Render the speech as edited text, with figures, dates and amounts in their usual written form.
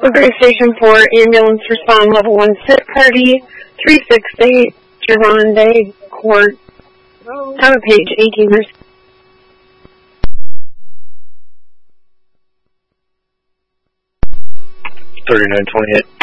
Gray Station 4, ambulance respond level 1, sit party, 368, Gervonde Court, time of page 18. 3928.